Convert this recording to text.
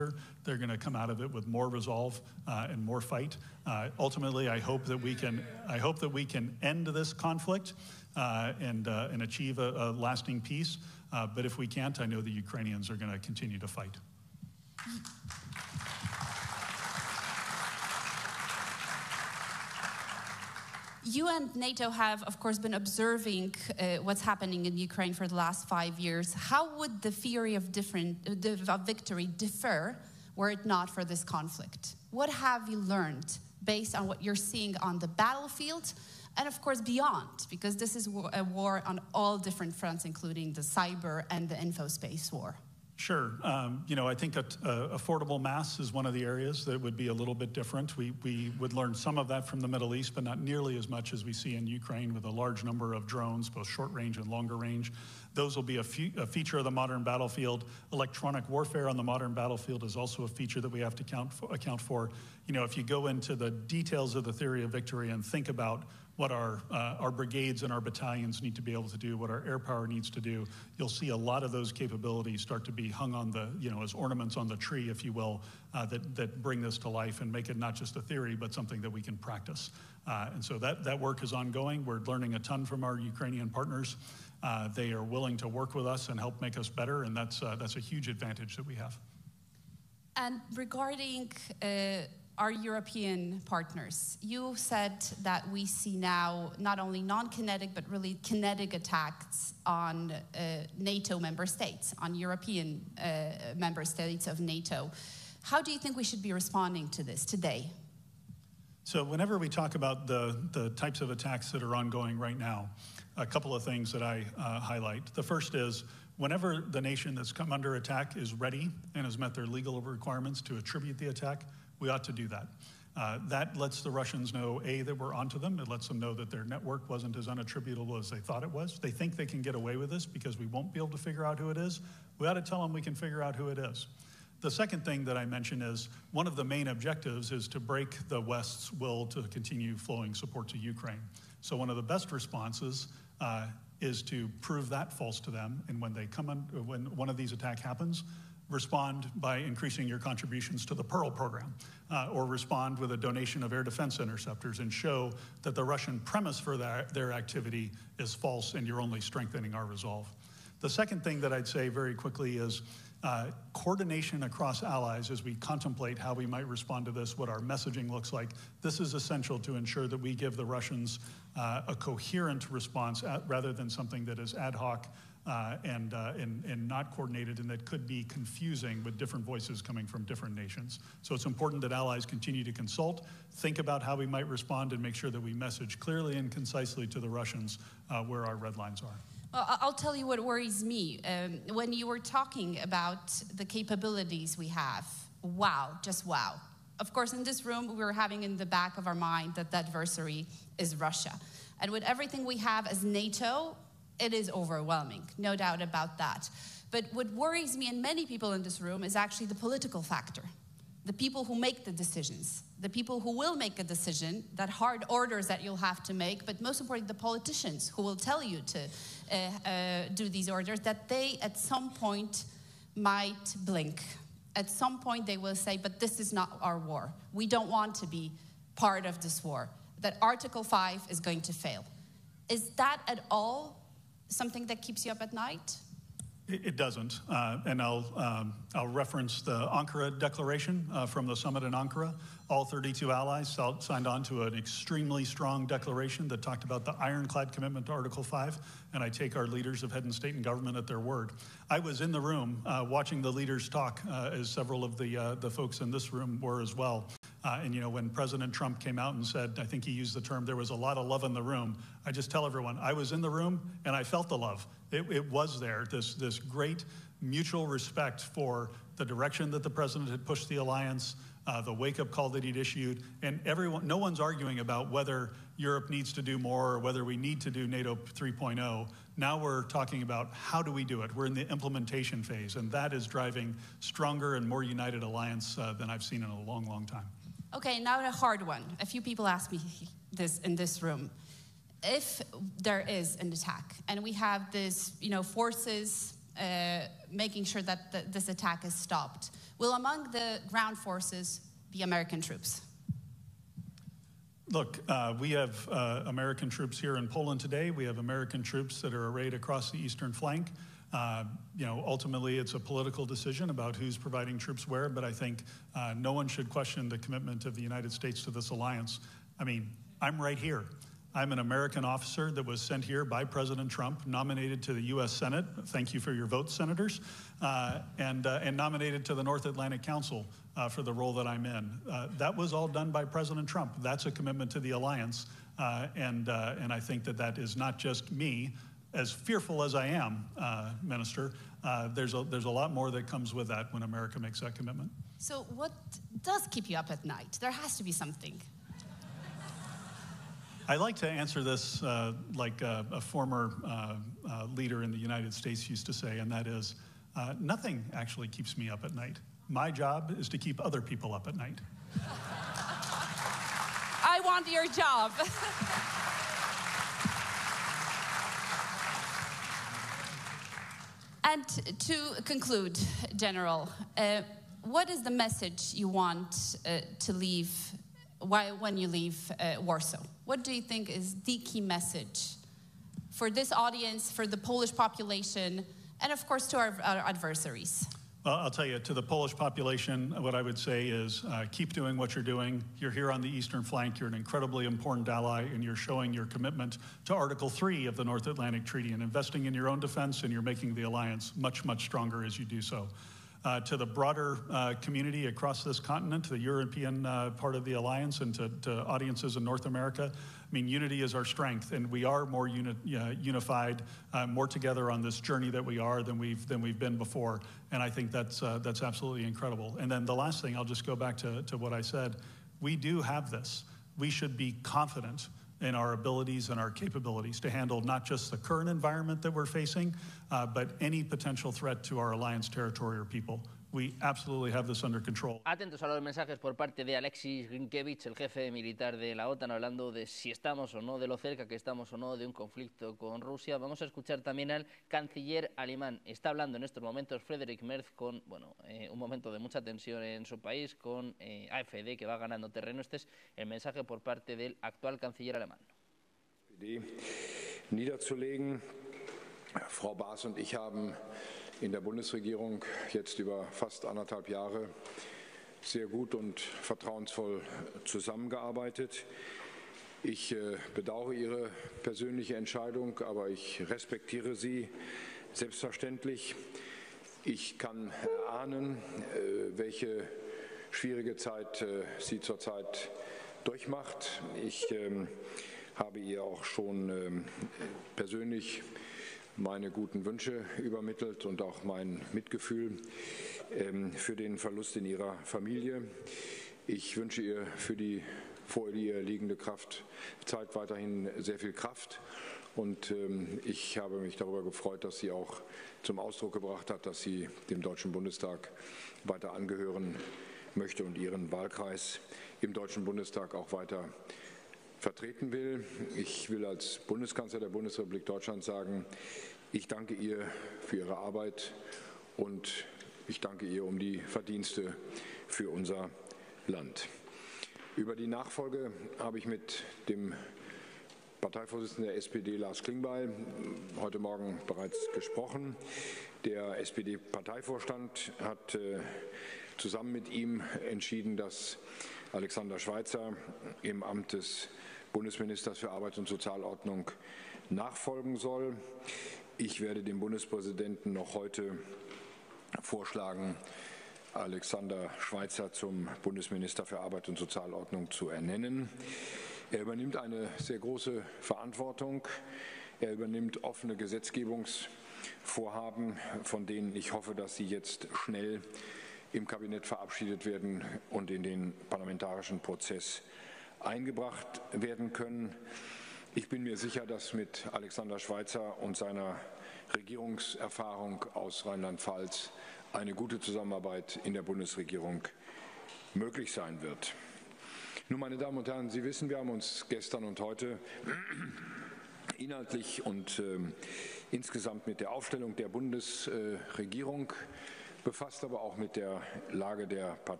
they're going to come out of it with more resolve and more fight. Ultimately, I hope that we can end this conflict and achieve a lasting peace. But if we can't, I know the Ukrainians are going to continue to fight. You and NATO have, of course, been observing what's happening in Ukraine for the last 5 years. How would the theory of victory differ were it not for this conflict? What have you learned based on what you're seeing on the battlefield and, of course, beyond? Because this is a war on all different fronts, including the cyber and the infospace war. Sure. I think affordable mass is one of the areas that would be a little bit different. We would learn some of that from the Middle East, but not nearly as much as we see in Ukraine with a large number of drones, both short range and longer range. Those will be a feature of the modern battlefield. Electronic warfare on the modern battlefield is also a feature that we have to account for. If you go into the details of the theory of victory and think about what our brigades and our battalions need to be able to do, what our air power needs to do, you'll see a lot of those capabilities start to be hung on the, as ornaments on the tree, if you will, that bring this to life and make it not just a theory, but something that we can practice. And so that work is ongoing. We're learning a ton from our Ukrainian partners. They are willing to work with us and help make us better, and that's a huge advantage that we have. And regarding our European partners, you said that we see now not only non-kinetic but really kinetic attacks on NATO member states, on European member states of NATO. How do you think we should be responding to this today? So whenever we talk about the types of attacks that are ongoing right now, a couple of things that I highlight. The first is whenever the nation that's come under attack is ready and has met their legal requirements to attribute the attack, we ought to do that. That lets the Russians know, A, that we're onto them. It lets them know that their network wasn't as unattributable as they thought it was. They think they can get away with this because we won't be able to figure out who it is. We ought to tell them we can figure out who it is. The second thing that I mentioned is one of the main objectives is to break the West's will to continue flowing support to Ukraine. So one of the best responses is to prove that false to them. And when when one of these attacks happens, respond by increasing your contributions to the Pearl program, or respond with a donation of air defense interceptors and show that the Russian premise for their activity is false and you're only strengthening our resolve. The second thing that I'd say very quickly is coordination across allies as we contemplate how we might respond to this, what our messaging looks like. This is essential to ensure that we give the Russians a coherent response rather than something that is ad hoc and not coordinated and that could be confusing with different voices coming from different nations. So it's important that allies continue to consult, think about how we might respond, and make sure that we message clearly and concisely to the Russians where our red lines are. Well, I'll tell you what worries me. When you were talking about the capabilities we have, wow, just wow. Of course, in this room, we're having in the back of our mind that the adversary is Russia. And with everything we have as NATO, it is overwhelming, no doubt about that. But what worries me and many people in this room is actually the political factor. The people who make the decisions, the people who will make a decision, that hard orders that you'll have to make, but most importantly, the politicians who will tell you to do these orders, that they at some point might blink. At some point they will say, but this is not our war. We don't want to be part of this war. That Article 5 is going to fail. Is that at all something that keeps you up at night? It doesn't, and I'll reference the Ankara Declaration from the summit in Ankara. All 32 allies signed on to an extremely strong declaration that talked about the ironclad commitment to Article 5, and I take our leaders of head and state and government at their word. I was in the room watching the leaders talk, as several of the folks in this room were as well. And when President Trump came out and said, I think he used the term, there was a lot of love in the room, I just tell everyone, I was in the room and I felt the love. It was there, this great mutual respect for the direction that the president had pushed the alliance, the wake-up call that he'd issued, and no one's arguing about whether Europe needs to do more or whether we need to do NATO 3.0. Now we're talking about how do we do it. We're in the implementation phase, and that is driving stronger and more united alliance than I've seen in a long, long time. Okay, now a hard one. A few people ask me this in this room. If there is an attack and we have this, forces making sure that this attack is stopped, will among the ground forces be American troops? Look, we have American troops here in Poland today. We have American troops that are arrayed across the eastern flank. Ultimately, it's a political decision about who's providing troops where, but I think no one should question the commitment of the United States to this alliance. I mean, I'm right here. I'm an American officer that was sent here by President Trump, nominated to the U.S. Senate. Thank you for your vote, senators, and nominated to the North Atlantic Council for the role that I'm in. That was all done by President Trump. That's a commitment to the alliance, and I think that is not just me. As fearful as I am, Minister, there's a lot more that comes with that when America makes that commitment. So what does keep you up at night? There has to be something. I like to answer this like a former leader in the United States used to say, and that is, nothing actually keeps me up at night. My job is to keep other people up at night. I want your job. And to conclude, General, what is the message you want to leave when you leave Warsaw? What do you think is the key message for this audience, for the Polish population, and of course to our adversaries? Well, I'll tell you, to the Polish population, what I would say is keep doing what you're doing. You're here on the eastern flank. You're an incredibly important ally, and you're showing your commitment to Article 3 of the North Atlantic Treaty and investing in your own defense, and you're making the alliance much, much stronger as you do so. To the broader community across this continent, to the European part of the alliance, and to audiences in North America, I mean, unity is our strength, and we are more unified, more together on this journey that we are than we've been before. And I think that's absolutely incredible. And then the last thing, I'll just go back to what I said. We do have this. We should be confident in our abilities and our capabilities to handle not just the current environment that we're facing, but any potential threat to our alliance territory or people. We absolutely have this under control. Atentos a los mensajes por parte de Alexis Grynkewicz, el jefe militar de la OTAN, hablando de si estamos o no, de lo cerca que estamos o no de un conflicto con Rusia. Vamos a escuchar también al canciller alemán. Está hablando en estos momentos Friedrich Merz con un momento de mucha tensión en su país, con AfD que va ganando terreno. Este es el mensaje por parte del actual canciller alemán. Niederzulegen. Frau Baas und ich haben in der Bundesregierung jetzt über fast 1,5 Jahre sehr gut und vertrauensvoll zusammengearbeitet. Ich bedauere Ihre persönliche Entscheidung, aber ich respektiere sie selbstverständlich. Ich kann erahnen, welche schwierige Zeit sie zurzeit durchmacht. Ich habe ihr auch schon persönlich meine guten Wünsche übermittelt und auch mein Mitgefühl für den Verlust in ihrer Familie. Ich wünsche ihr für die vor ihr liegende Zeit weiterhin sehr viel Kraft. Und ich habe mich darüber gefreut, dass sie auch zum Ausdruck gebracht hat, dass sie dem Deutschen Bundestag weiter angehören möchte und ihren Wahlkreis im Deutschen Bundestag auch weiter vertreten will. Ich will als Bundeskanzler der Bundesrepublik Deutschland sagen, ich danke ihr für ihre Arbeit und ich danke ihr um die Verdienste für unser Land. Über die Nachfolge habe ich mit dem Parteivorsitzenden der SPD, Lars Klingbeil, heute Morgen bereits gesprochen. Der SPD-Parteivorstand hat zusammen mit ihm entschieden, dass Alexander Schweitzer im Amt des Bundesministers für Arbeit und Sozialordnung nachfolgen soll. Ich werde dem Bundespräsidenten noch heute vorschlagen, Alexander Schweitzer zum Bundesminister für Arbeit und Sozialordnung zu ernennen. Er übernimmt eine sehr große Verantwortung. Er übernimmt offene Gesetzgebungsvorhaben, von denen ich hoffe, dass sie jetzt schnell im Kabinett verabschiedet werden und in den parlamentarischen Prozess eingebracht werden können. Ich bin mir sicher, dass mit Alexander Schweitzer und seiner Regierungserfahrung aus Rheinland-Pfalz eine gute Zusammenarbeit in der Bundesregierung möglich sein wird. Nun, meine Damen und Herren, Sie wissen, wir haben uns gestern und heute inhaltlich und insgesamt mit der Aufstellung der Bundesregierung befasst, aber auch mit der Lage der Partei.